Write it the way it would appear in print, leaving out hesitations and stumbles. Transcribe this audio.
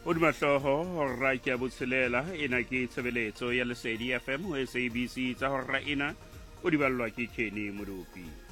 O di matloho hora ke a botshelela ena ke tshebeletso ya Lesedi FM ho SABC tsa hora ena o di ballwa ke Kenny Modupi.